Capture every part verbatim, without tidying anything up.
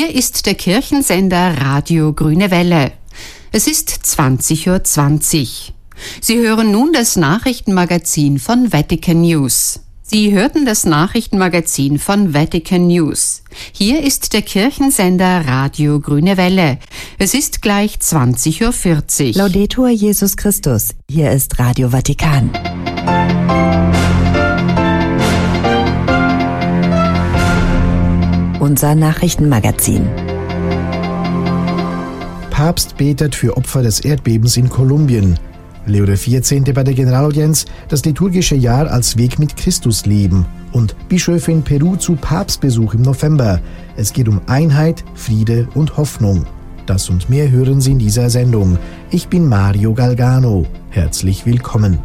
Hier ist der Kirchensender Radio Grüne Welle. Es ist zwanzig Uhr zwanzig. Sie hören nun das Nachrichtenmagazin von Vatican News. Sie hörten das Nachrichtenmagazin von Vatican News. Hier ist der Kirchensender Radio Grüne Welle. Es ist gleich zwanzig Uhr vierzig. Laudetur Jesus Christus. Hier ist Radio Vatikan. Unser Nachrichtenmagazin. Papst betet für Opfer des Erdbebens in Kolumbien. Leo der vierzehnte bei der Generalaudienz, das liturgische Jahr als Weg mit Christus leben. Und Bischöfe in Peru zu Papstbesuch im November. Es geht um Einheit, Friede und Hoffnung. Das und mehr hören Sie in dieser Sendung. Ich bin Mario Galgano. Herzlich willkommen.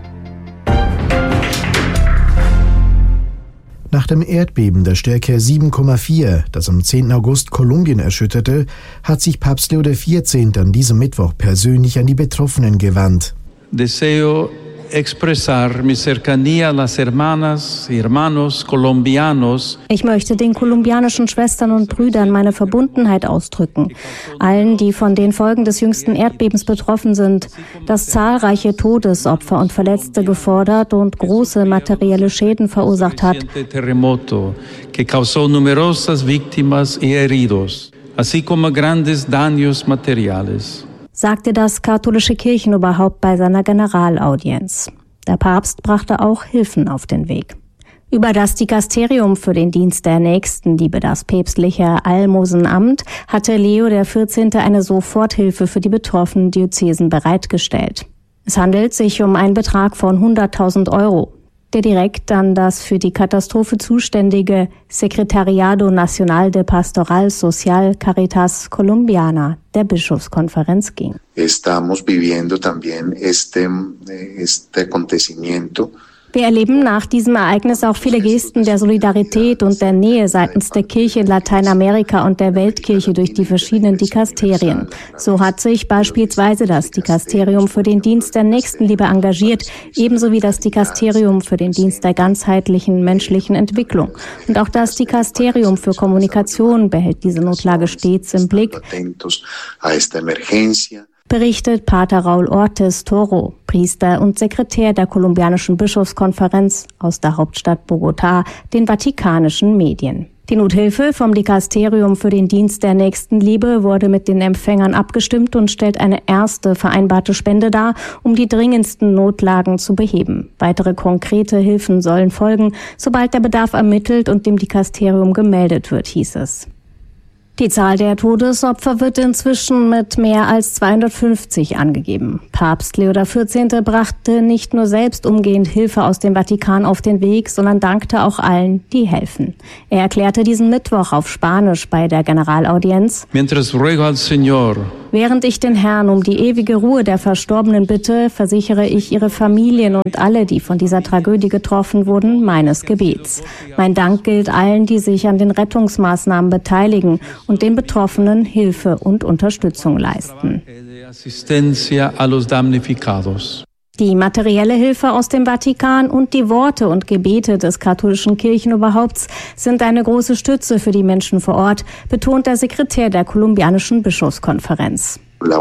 Nach dem Erdbeben der Stärke sieben Komma vier, das am zehnten August Kolumbien erschütterte, hat sich Papst Leo der vierzehnte an diesem Mittwoch persönlich an die Betroffenen gewandt. Deseo expresar mi cercanía a las hermanas y hermanos colombianos. Ich möchte den kolumbianischen Schwestern und Brüdern meine Verbundenheit ausdrücken. Allen, die von den Folgen des jüngsten Erdbebens betroffen sind, das zahlreiche Todesopfer und Verletzte gefordert und große materielle Schäden verursacht hat. Terremoto que causó numerosas víctimas y heridos, así como grandes daños materiales, sagte das katholische Kirchenoberhaupt bei seiner Generalaudienz. Der Papst brachte auch Hilfen auf den Weg. Über das Dikasterium für den Dienst der Nächstenliebe, das päpstliche Almosenamt, hatte Leo der vierzehnte eine Soforthilfe für die betroffenen Diözesen bereitgestellt. Es handelt sich um einen Betrag von hunderttausend Euro, der direkt an das für die Katastrophe zuständige Secretariado Nacional de Pastoral Social Caritas Colombiana der Bischofskonferenz ging. Estamos viviendo también este, este acontecimiento. Wir erleben nach diesem Ereignis auch viele Gesten der Solidarität und der Nähe seitens der Kirche in Lateinamerika und der Weltkirche durch die verschiedenen Dikasterien. So hat sich beispielsweise das Dikasterium für den Dienst der Nächstenliebe engagiert, ebenso wie das Dikasterium für den Dienst der ganzheitlichen menschlichen Entwicklung. Und auch das Dikasterium für Kommunikation behält diese Notlage stets im Blick, berichtet Pater Raúl Ortiz Toro, Priester und Sekretär der kolumbianischen Bischofskonferenz aus der Hauptstadt Bogotá, den vatikanischen Medien. Die Nothilfe vom Dikasterium für den Dienst der Nächstenliebe wurde mit den Empfängern abgestimmt und stellt eine erste vereinbarte Spende dar, um die dringendsten Notlagen zu beheben. Weitere konkrete Hilfen sollen folgen, sobald der Bedarf ermittelt und dem Dikasterium gemeldet wird, hieß es. Die Zahl der Todesopfer wird inzwischen mit mehr als zweihundertfünfzig angegeben. Papst Leo der vierzehnte brachte nicht nur selbst umgehend Hilfe aus dem Vatikan auf den Weg, sondern dankte auch allen, die helfen. Er erklärte diesen Mittwoch auf Spanisch bei der Generalaudienz: Mientras ruego al Señor, während ich den Herrn um die ewige Ruhe der Verstorbenen bitte, versichere ich ihre Familien und alle, die von dieser Tragödie getroffen wurden, meines Gebets. Mein Dank gilt allen, die sich an den Rettungsmaßnahmen beteiligen und den Betroffenen Hilfe und Unterstützung leisten. Die materielle Hilfe aus dem Vatikan und die Worte und Gebete des katholischen Kirchenoberhaupts sind eine große Stütze für die Menschen vor Ort, betont der Sekretär der kolumbianischen Bischofskonferenz.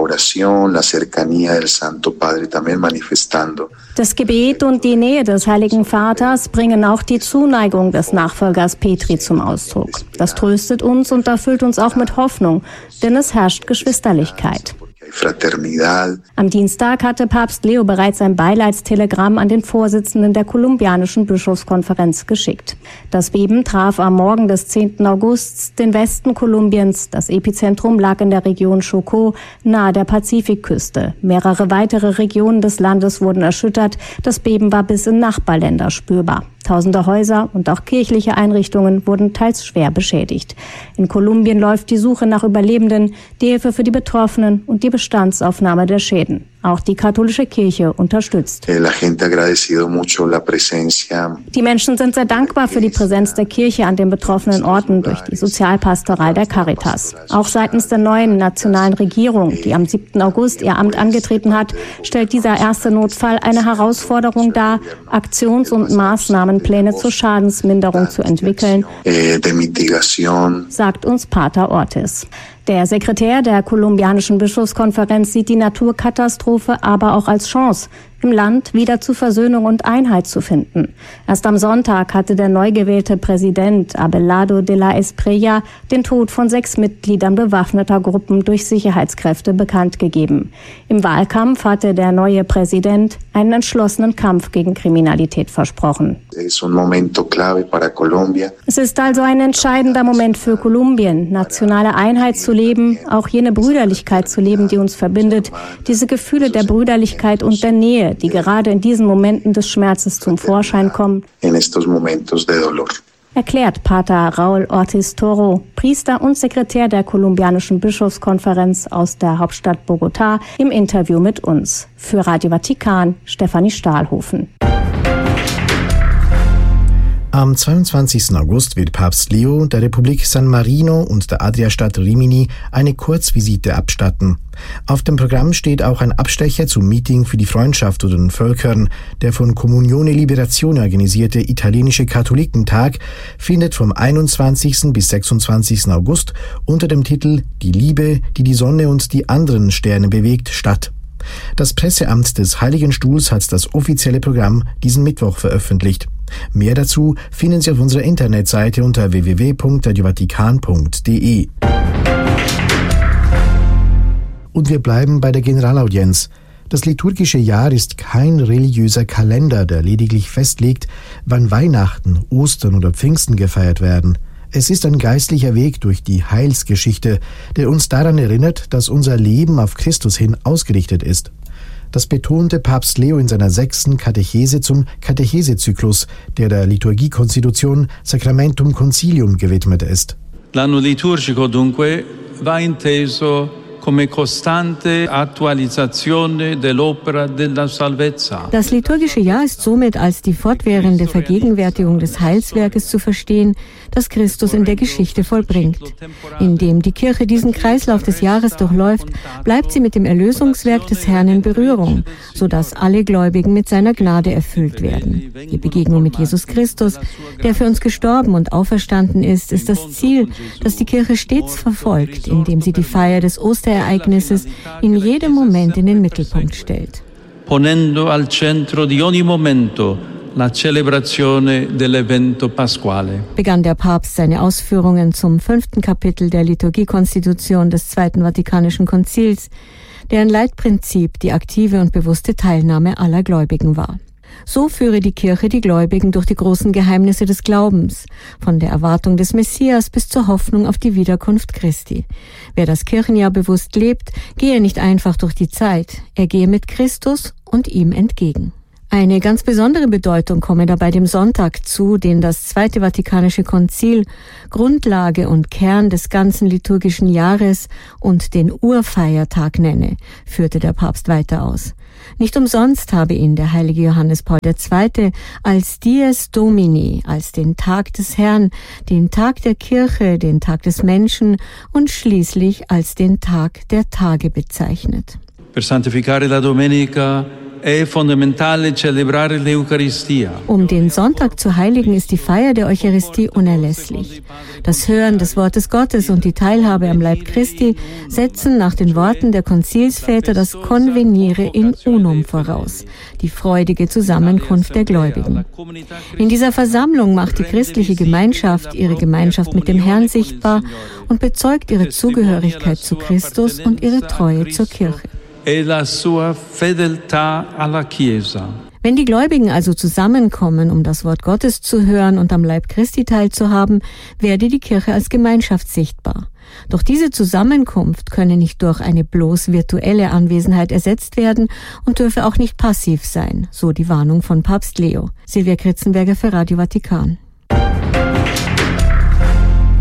Das Gebet und die Nähe des Heiligen Vaters bringen auch die Zuneigung des Nachfolgers Petri zum Ausdruck. Das tröstet uns und erfüllt uns auch mit Hoffnung, denn es herrscht Geschwisterlichkeit. Am Dienstag hatte Papst Leo bereits ein Beileidstelegramm an den Vorsitzenden der kolumbianischen Bischofskonferenz geschickt. Das Beben traf am Morgen des zehnten August den Westen Kolumbiens. Das Epizentrum lag in der Region Chocó, nahe der Pazifikküste. Mehrere weitere Regionen des Landes wurden erschüttert. Das Beben war bis in Nachbarländer spürbar. Tausende Häuser und auch kirchliche Einrichtungen wurden teils schwer beschädigt. In Kolumbien läuft die Suche nach Überlebenden, die Hilfe für die Betroffenen und die Bestandsaufnahme der Schäden. Auch die katholische Kirche unterstützt. Die Menschen sind sehr dankbar für die Präsenz der Kirche an den betroffenen Orten durch die Sozialpastoral der Caritas. Auch seitens der neuen nationalen Regierung, die am siebten August ihr Amt angetreten hat, stellt dieser erste Notfall eine Herausforderung dar, Aktions- und Maßnahmenpläne zur Schadensminderung zu entwickeln, sagt uns Pater Ortiz. Der Sekretär der kolumbianischen Bischofskonferenz sieht die Naturkatastrophe aber auch als Chance, im Land wieder zu Versöhnung und Einheit zu finden. Erst am Sonntag hatte der neu gewählte Präsident Abelardo de la Espriella den Tod von sechs Mitgliedern bewaffneter Gruppen durch Sicherheitskräfte bekannt gegeben. Im Wahlkampf hatte der neue Präsident einen entschlossenen Kampf gegen Kriminalität versprochen. Es ist also ein entscheidender Moment für Kolumbien, nationale Einheit zu leben, auch jene Brüderlichkeit zu leben, die uns verbindet, diese Gefühle der Brüderlichkeit und der Nähe, die gerade in diesen Momenten des Schmerzes zum Vorschein kommen, erklärt Pater Raul Ortiz Toro, Priester und Sekretär der kolumbianischen Bischofskonferenz aus der Hauptstadt Bogotá, im Interview mit uns. Für Radio Vatikan, Stefanie Stahlhofen. Am zweiundzwanzigsten August wird Papst Leo der Republik San Marino und der Adriastadt Rimini eine Kurzvisite abstatten. Auf dem Programm steht auch ein Abstecher zum Meeting für die Freundschaft unter den Völkern. Der von Comunione Liberazione organisierte italienische Katholikentag findet vom einundzwanzigsten bis sechsundzwanzigsten August unter dem Titel »Die Liebe, die die Sonne und die anderen Sterne bewegt« statt. Das Presseamt des Heiligen Stuhls hat das offizielle Programm diesen Mittwoch veröffentlicht. Mehr dazu finden Sie auf unserer Internetseite unter w w w punkt radio vatikan punkt d e. Und wir bleiben bei der Generalaudienz. Das liturgische Jahr ist kein religiöser Kalender, der lediglich festlegt, wann Weihnachten, Ostern oder Pfingsten gefeiert werden. Es ist ein geistlicher Weg durch die Heilsgeschichte, der uns daran erinnert, dass unser Leben auf Christus hin ausgerichtet ist. Das betonte Papst Leo in seiner sechsten Katechese zum Katechesezyklus, der der Liturgiekonstitution Sacramentum Concilium gewidmet ist. L'anno liturgico dunque va inteso come costante attualizzazione dell'opera della salvezza. Das liturgische Jahr ist somit als die fortwährende Vergegenwärtigung des Heilswerkes zu verstehen, das Christus in der Geschichte vollbringt. Indem die Kirche diesen Kreislauf des Jahres durchläuft, bleibt sie mit dem Erlösungswerk des Herrn in Berührung, sodass alle Gläubigen mit seiner Gnade erfüllt werden. Die Begegnung mit Jesus Christus, der für uns gestorben und auferstanden ist, ist das Ziel, das die Kirche stets verfolgt, indem sie die Feier des Osterereignisses in jedem Moment in den Mittelpunkt stellt. Ponendo al centro di ogni momento la celebrazione dell'evento pasquale. Begann der Papst seine Ausführungen zum fünften Kapitel der Liturgiekonstitution des Zweiten Vatikanischen Konzils, deren Leitprinzip die aktive und bewusste Teilnahme aller Gläubigen war. So führe die Kirche die Gläubigen durch die großen Geheimnisse des Glaubens, von der Erwartung des Messias bis zur Hoffnung auf die Wiederkunft Christi. Wer das Kirchenjahr bewusst lebt, gehe nicht einfach durch die Zeit, er gehe mit Christus und ihm entgegen. Eine ganz besondere Bedeutung komme dabei dem Sonntag zu, den das Zweite Vatikanische Konzil Grundlage und Kern des ganzen liturgischen Jahres und den Urfeiertag nenne, führte der Papst weiter aus. Nicht umsonst habe ihn der heilige Johannes Paul der Zweite als Dies Domini, als den Tag des Herrn, den Tag der Kirche, den Tag des Menschen und schließlich als den Tag der Tage bezeichnet. Per santificare la domenica è fondamentale celebrare l'Eucharistia. Um den Sonntag zu heiligen, ist die Feier der Eucharistie unerlässlich. Das Hören des Wortes Gottes und die Teilhabe am Leib Christi setzen nach den Worten der Konzilsväter das Convenire in unum voraus, die freudige Zusammenkunft der Gläubigen. In dieser Versammlung macht die christliche Gemeinschaft ihre Gemeinschaft mit dem Herrn sichtbar und bezeugt ihre Zugehörigkeit zu Christus und ihre Treue zur Kirche. E la sua fedeltà alla Chiesa. Wenn die Gläubigen also zusammenkommen, um das Wort Gottes zu hören und am Leib Christi teilzuhaben, werde die Kirche als Gemeinschaft sichtbar. Doch diese Zusammenkunft könne nicht durch eine bloß virtuelle Anwesenheit ersetzt werden und dürfe auch nicht passiv sein, so die Warnung von Papst Leo. Silvia Kritzenberger für Radio Vatikan.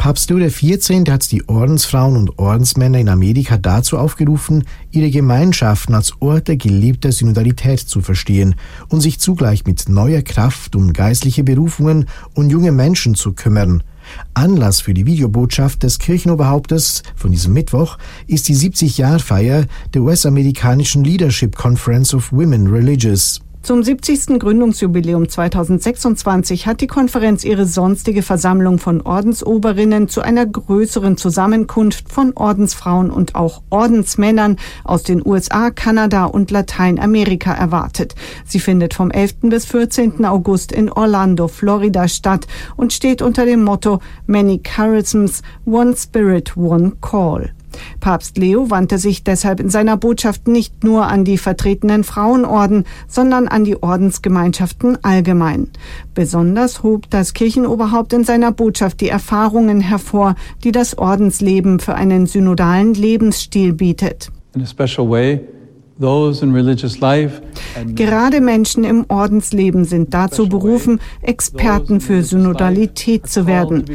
Papst Leo der vierzehnte hat die Ordensfrauen und Ordensmänner in Amerika dazu aufgerufen, ihre Gemeinschaften als Orte gelebter Synodalität zu verstehen und sich zugleich mit neuer Kraft um geistliche Berufungen und junge Menschen zu kümmern. Anlass für die Videobotschaft des Kirchenoberhauptes von diesem Mittwoch ist die siebzig-Jahr-Feier der U S-amerikanischen Leadership Conference of Women Religious. Zum siebzigsten Gründungsjubiläum zweitausendsechsundzwanzig hat die Konferenz ihre sonstige Versammlung von Ordensoberinnen zu einer größeren Zusammenkunft von Ordensfrauen und auch Ordensmännern aus den U S A, Kanada und Lateinamerika erwartet. Sie findet vom elften bis vierzehnten August in Orlando, Florida statt und steht unter dem Motto Many Charisms, One Spirit, One Call. Papst Leo wandte sich deshalb in seiner Botschaft nicht nur an die vertretenen Frauenorden, sondern an die Ordensgemeinschaften allgemein. Besonders hob das Kirchenoberhaupt in seiner Botschaft die Erfahrungen hervor, die das Ordensleben für einen synodalen Lebensstil bietet. In a special way, those in religious life Gerade Menschen im Ordensleben sind dazu berufen, Experten für Synodalität zu werden.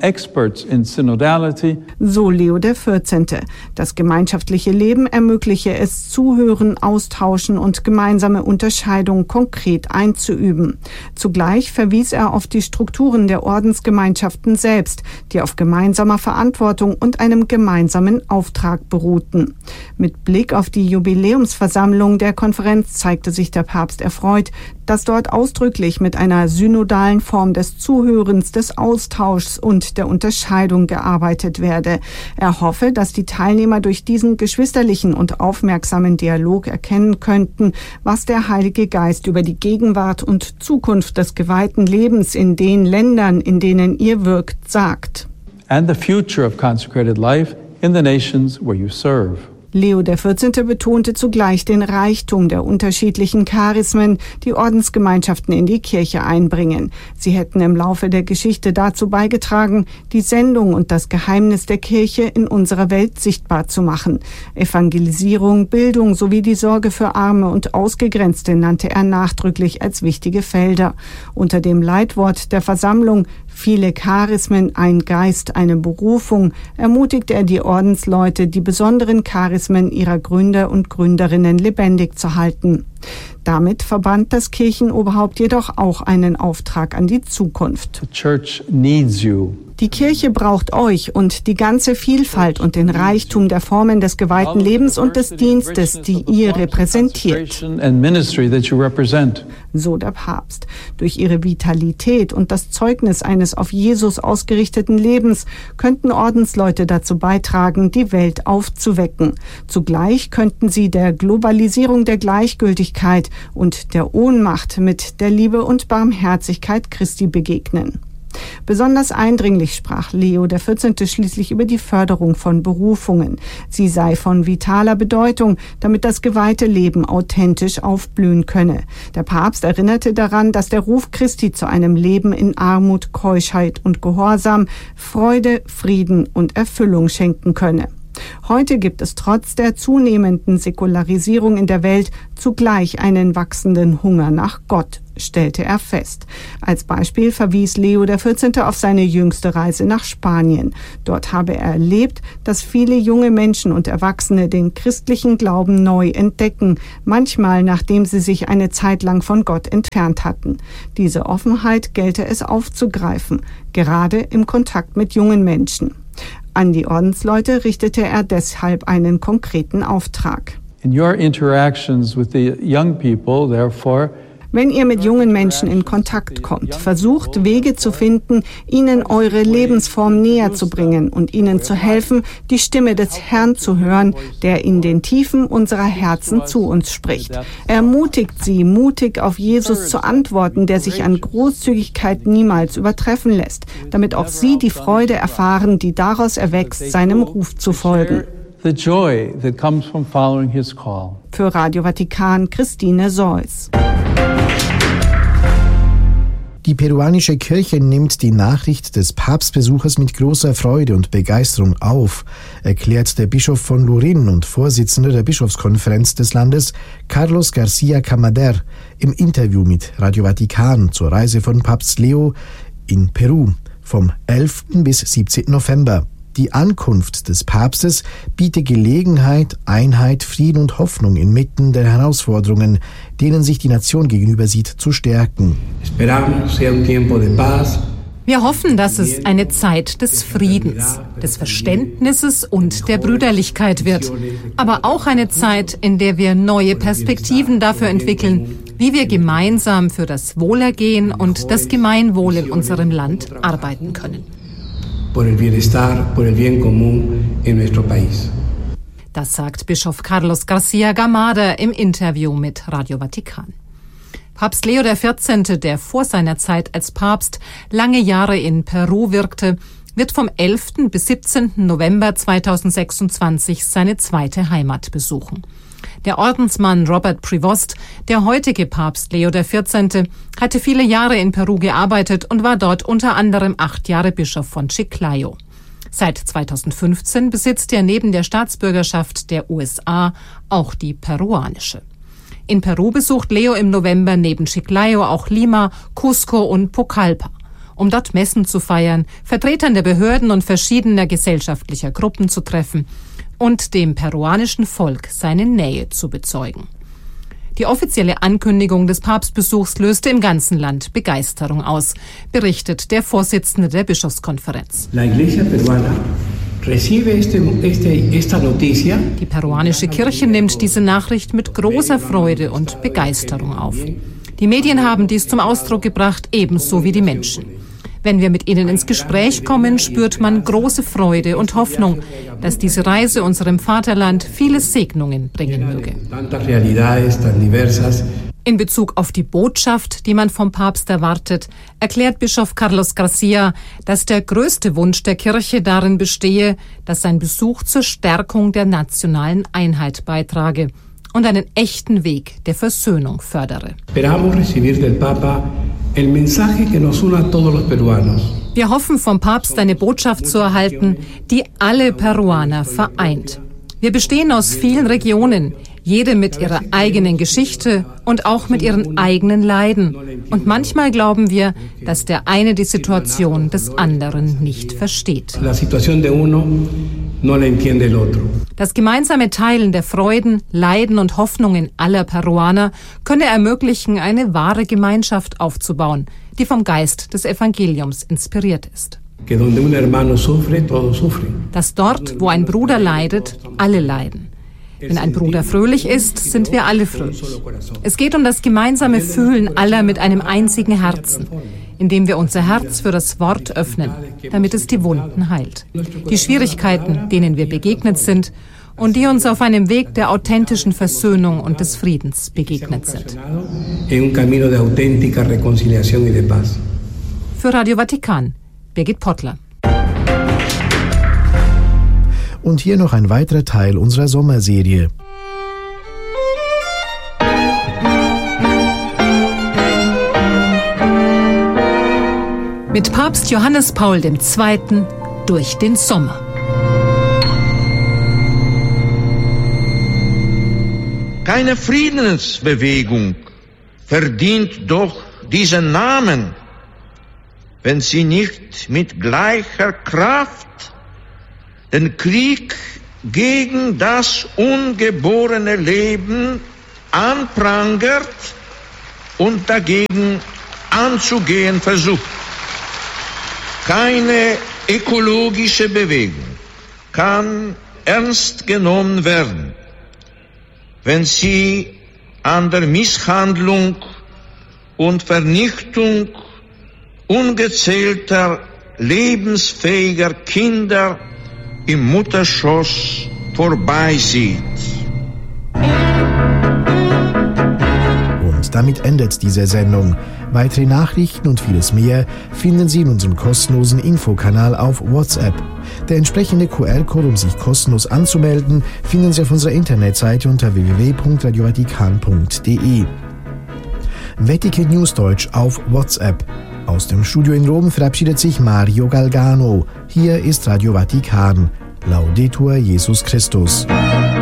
So Leo der vierzehnte. Das gemeinschaftliche Leben ermögliche es, Zuhören, Austauschen und gemeinsame Unterscheidung konkret einzuüben. Zugleich verwies er auf die Strukturen der Ordensgemeinschaften selbst, die auf gemeinsamer Verantwortung und einem gemeinsamen Auftrag beruhten. Mit Blick auf die Jubiläumsversammlung der Konferenz zeigte sich der Papst erfreut, dass dort ausdrücklich mit einer synodalen Form des Zuhörens, des Austauschs und der Unterscheidung gearbeitet werde. Er hoffe, dass die Teilnehmer durch diesen geschwisterlichen und aufmerksamen Dialog erkennen könnten, was der Heilige Geist über die Gegenwart und Zukunft des geweihten Lebens in den Ländern, in denen ihr wirkt, sagt. And the future of consecrated life in the nations where you serve. Leo der vierzehnte betonte zugleich den Reichtum der unterschiedlichen Charismen, die Ordensgemeinschaften in die Kirche einbringen. Sie hätten im Laufe der Geschichte dazu beigetragen, die Sendung und das Geheimnis der Kirche in unserer Welt sichtbar zu machen. Evangelisierung, Bildung sowie die Sorge für Arme und Ausgegrenzte nannte er nachdrücklich als wichtige Felder. Unter dem Leitwort der Versammlung Viele Charismen, ein Geist, eine Berufung, ermutigt er die Ordensleute, die besonderen Charismen ihrer Gründer und Gründerinnen lebendig zu halten. Damit verband das Kirchenoberhaupt jedoch auch einen Auftrag an die Zukunft. The church needs you. Die Kirche braucht euch und die ganze Vielfalt und den Reichtum der Formen des geweihten Lebens und des Dienstes, die ihr repräsentiert. So der Papst. Durch ihre Vitalität und das Zeugnis eines auf Jesus ausgerichteten Lebens könnten Ordensleute dazu beitragen, die Welt aufzuwecken. Zugleich könnten sie der Globalisierung der Gleichgültigkeit und der Ohnmacht mit der Liebe und Barmherzigkeit Christi begegnen. Besonders eindringlich sprach Leo der vierzehnte schließlich über die Förderung von Berufungen. Sie sei von vitaler Bedeutung, damit das geweihte Leben authentisch aufblühen könne. Der Papst erinnerte daran, dass der Ruf Christi zu einem Leben in Armut, Keuschheit und Gehorsam Freude, Frieden und Erfüllung schenken könne. Heute gibt es trotz der zunehmenden Säkularisierung in der Welt zugleich einen wachsenden Hunger nach Gott, stellte er fest. Als Beispiel verwies Leo der vierzehnte auf seine jüngste Reise nach Spanien. Dort habe er erlebt, dass viele junge Menschen und Erwachsene den christlichen Glauben neu entdecken, manchmal nachdem sie sich eine Zeit lang von Gott entfernt hatten. Diese Offenheit gelte es aufzugreifen, gerade im Kontakt mit jungen Menschen. An die Ordensleute richtete er deshalb einen konkreten Auftrag. In your interactions with the young people, therefore, wenn ihr mit jungen Menschen in Kontakt kommt, versucht Wege zu finden, ihnen eure Lebensform näher zu bringen und ihnen zu helfen, die Stimme des Herrn zu hören, der in den Tiefen unserer Herzen zu uns spricht. Ermutigt sie, mutig auf Jesus zu antworten, der sich an Großzügigkeit niemals übertreffen lässt, damit auch sie die Freude erfahren, die daraus erwächst, seinem Ruf zu folgen. The joy that comes from following his call. Für Radio Vatikan, Christine Seuss. Die peruanische Kirche nimmt die Nachricht des Papstbesuches mit großer Freude und Begeisterung auf, erklärt der Bischof von Lurin und Vorsitzender der Bischofskonferenz des Landes, Carlos García Camader, im Interview mit Radio Vatikan zur Reise von Papst Leo in Peru. vom elften bis siebzehnten November. Die Ankunft des Papstes biete Gelegenheit, Einheit, Frieden und Hoffnung inmitten der Herausforderungen, denen sich die Nation gegenüber sieht, zu stärken. Wir hoffen, dass es eine Zeit des Friedens, des Verständnisses und der Brüderlichkeit wird, aber auch eine Zeit, in der wir neue Perspektiven dafür entwickeln, wie wir gemeinsam für das Wohlergehen und das Gemeinwohl in unserem Land arbeiten können. Por el bienestar, por el bien común en nuestro país. Das sagt Bischof Carlos García Gamada im Interview mit Radio Vatikan. Papst Leo der vierzehnte., der vor seiner Zeit als Papst lange Jahre in Peru wirkte, wird vom elften bis siebzehnten November zweitausendsechsundzwanzig seine zweite Heimat besuchen. Der Ordensmann Robert Prevost, der heutige Papst Leo der vierzehnte., hatte viele Jahre in Peru gearbeitet und war dort unter anderem acht Jahre Bischof von Chiclayo. Seit zweitausendfünfzehn besitzt er neben der Staatsbürgerschaft der U S A auch die peruanische. In Peru besucht Leo im November neben Chiclayo auch Lima, Cusco und Pucallpa, um dort Messen zu feiern, Vertretern der Behörden und verschiedener gesellschaftlicher Gruppen zu treffen und dem peruanischen Volk seine Nähe zu bezeugen. Die offizielle Ankündigung des Papstbesuchs löste im ganzen Land Begeisterung aus, berichtet der Vorsitzende der Bischofskonferenz. La Iglesia peruana recibe este, este, esta noticia. Die peruanische Kirche nimmt diese Nachricht mit großer Freude und Begeisterung auf. Die Medien haben dies zum Ausdruck gebracht, ebenso wie die Menschen. Wenn wir mit ihnen ins Gespräch kommen, spürt man große Freude und Hoffnung, dass diese Reise unserem Vaterland viele Segnungen bringen möge. In Bezug auf die Botschaft, die man vom Papst erwartet, erklärt Bischof Carlos García, dass der größte Wunsch der Kirche darin bestehe, dass sein Besuch zur Stärkung der nationalen Einheit beitrage und einen echten Weg der Versöhnung fördere. Wir hoffen, vom Papst eine Botschaft zu erhalten, die alle Peruaner vereint. Wir bestehen aus vielen Regionen, jede mit ihrer eigenen Geschichte und auch mit ihren eigenen Leiden. Und manchmal glauben wir, dass der eine die Situation des anderen nicht versteht. Das gemeinsame Teilen der Freuden, Leiden und Hoffnungen aller Peruaner könne ermöglichen, eine wahre Gemeinschaft aufzubauen, die vom Geist des Evangeliums inspiriert ist. Dass dort, wo ein Bruder leidet, alle leiden. Wenn ein Bruder fröhlich ist, sind wir alle fröhlich. Es geht um das gemeinsame Fühlen aller mit einem einzigen Herzen, indem wir unser Herz für das Wort öffnen, damit es die Wunden heilt. Die Schwierigkeiten, denen wir begegnet sind und die uns auf einem Weg der authentischen Versöhnung und des Friedens begegnet sind. Für Radio Vatikan, Birgit Pottler. Und hier noch ein weiterer Teil unserer Sommerserie. Mit Papst Johannes Paul der Zweite. durch den Sommer. Keine Friedensbewegung verdient doch diesen Namen, wenn sie nicht mit gleicher Kraft den Krieg gegen das ungeborene Leben anprangert und dagegen anzugehen versucht. Keine ökologische Bewegung kann ernst genommen werden, wenn sie an der Misshandlung und Vernichtung ungezählter lebensfähiger Kinder im Mutterschoß vorbeisieht. Und damit endet diese Sendung. Weitere Nachrichten und vieles mehr finden Sie in unserem kostenlosen Infokanal auf WhatsApp. Der entsprechende Q R-Code, um sich kostenlos anzumelden, finden Sie auf unserer Internetseite unter w w w punkt radio vatikan punkt d e. Vatikan News Deutsch auf WhatsApp. Aus dem Studio in Rom verabschiedet sich Mario Galgano. Hier ist Radio Vatikan. Laudetur Jesus Christus.